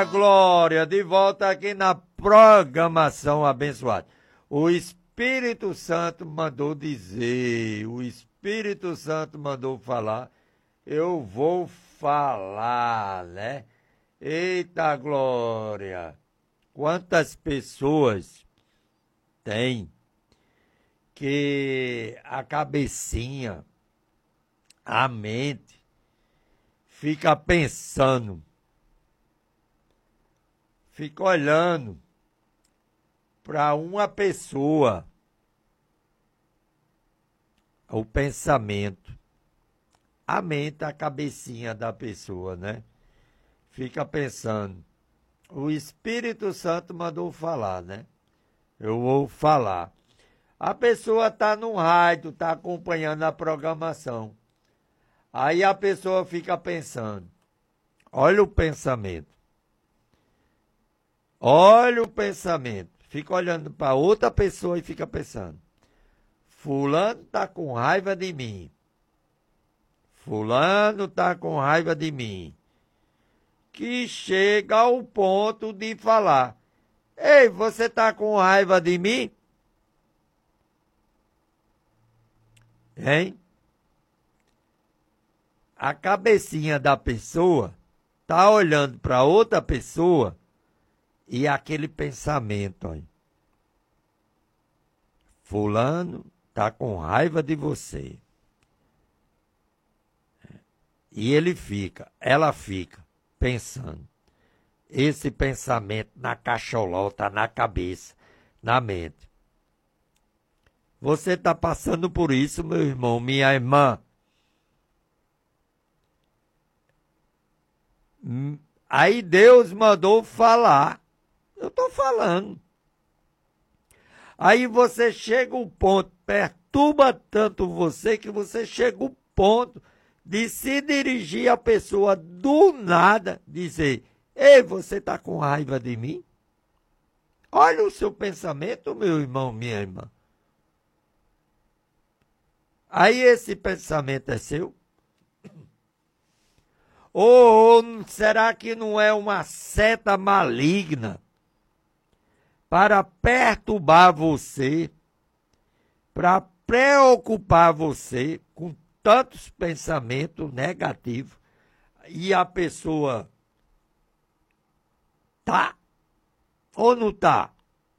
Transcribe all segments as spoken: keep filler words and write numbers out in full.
Glória, de volta aqui na programação abençoada. O Espírito Santo mandou dizer, o Espírito Santo mandou falar, eu vou falar, né? Eita glória! Quantas pessoas tem que a cabecinha, a mente, fica pensando, fica olhando para uma pessoa, o pensamento, a mente, a cabecinha da pessoa, né? Fica pensando. O Espírito Santo mandou falar, né? Eu vou falar. A pessoa está no rádio, está acompanhando a programação. Aí a pessoa fica pensando. Olha o pensamento. Olha o pensamento. Fica olhando para outra pessoa e fica pensando. Fulano está com raiva de mim. Fulano está com raiva de mim. Que chega ao ponto de falar. Ei, você está com raiva de mim? Hein? A cabecinha da pessoa está olhando para outra pessoa e aquele pensamento aí. Fulano está com raiva de você. E ele fica, ela fica pensando. Esse pensamento na cacholota, na cabeça, na mente. Você está passando por isso, meu irmão, minha irmã. Aí Deus mandou falar. Eu estou falando. Aí você chega um ponto, perturba tanto você, que você chega um ponto de se dirigir à pessoa do nada, dizer, ei, você está com raiva de mim? Olha o seu pensamento, meu irmão, minha irmã. Aí esse pensamento é seu? Ou será que não é uma seta maligna para perturbar você, para preocupar você com tantos pensamentos negativos e a pessoa tá ou não tá?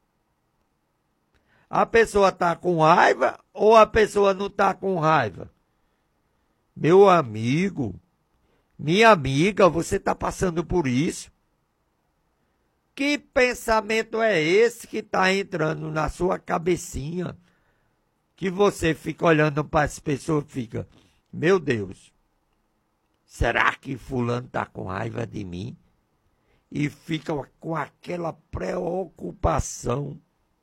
A pessoa tá com raiva ou a pessoa não tá com raiva? Meu amigo, minha amiga, você tá passando por isso? Que pensamento é esse que está entrando na sua cabecinha? Que você fica olhando para as pessoas e fica, meu Deus, será que fulano está com raiva de mim? E fica com aquela preocupação.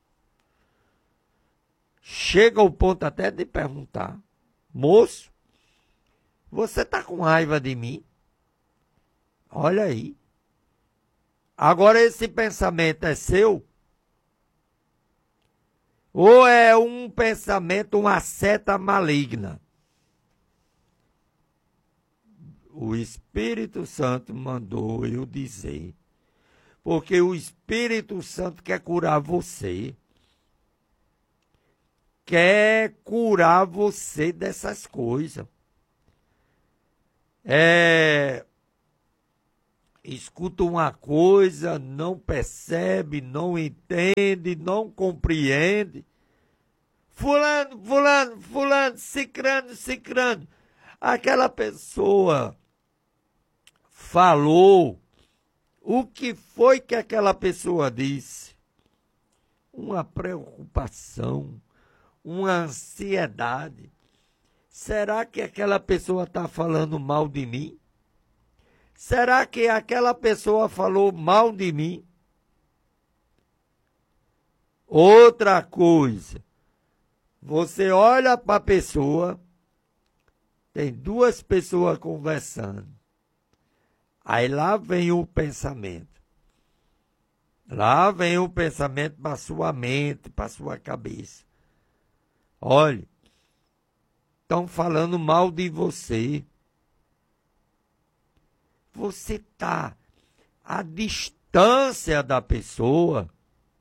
Chega ao ponto até de perguntar, moço, você está com raiva de mim? Olha aí. Agora esse pensamento é seu? Ou é um pensamento, uma seta maligna? O Espírito Santo mandou eu dizer. Porque o Espírito Santo quer curar você. Quer curar você dessas coisas. É... Escuta uma coisa, não percebe, não entende, não compreende. Fulano, fulano, fulano, cicrano, cicrano. Aquela pessoa falou. O que foi que aquela pessoa disse? Uma preocupação, uma ansiedade. Será que aquela pessoa está falando mal de mim? Será que aquela pessoa falou mal de mim? Outra coisa, você olha para a pessoa, tem duas pessoas conversando. Aí lá vem o pensamento. Lá vem o pensamento para sua mente, para sua cabeça. Olhe, estão falando mal de você. Você está a distância da pessoa.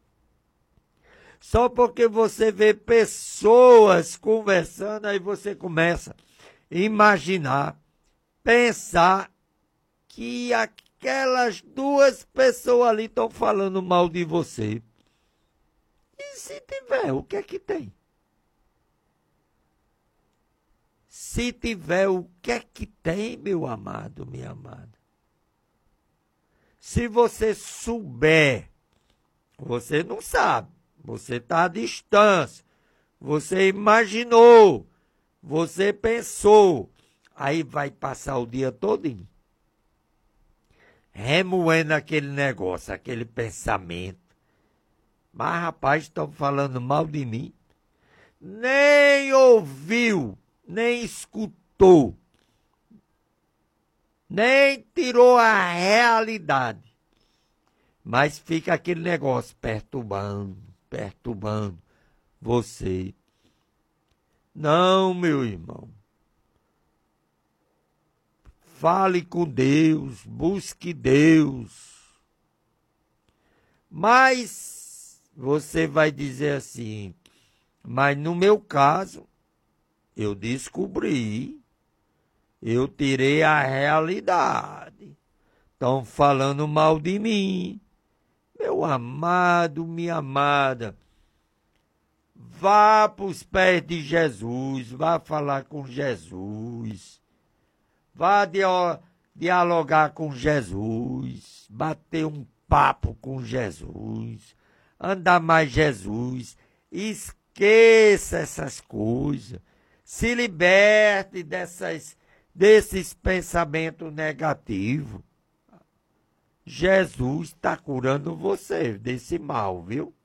Só porque você vê pessoas conversando, aí você começa a imaginar, pensar que aquelas duas pessoas ali estão falando mal de você. E se tiver, o que é que tem? Se tiver, o que é que tem, meu amado, minha amada? Se você souber, você não sabe, você está à distância, você imaginou, você pensou, aí vai passar o dia todinho remoendo aquele negócio, aquele pensamento. Mas, rapaz, estão falando mal de mim. Nem ouviu, nem escutou, nem tirou a realidade. Mas fica aquele negócio perturbando, perturbando você. Não, meu irmão. Fale com Deus, busque Deus. Mas você vai dizer assim, mas no meu caso, eu descobri, eu tirei a realidade. Estão falando mal de mim. Meu amado, minha amada, vá para os pés de Jesus, vá falar com Jesus. Vá dialogar com Jesus, bater um papo com Jesus, andar mais Jesus, esqueça essas coisas, se liberte dessas, desses pensamentos negativos. Jesus está curando você desse mal, viu?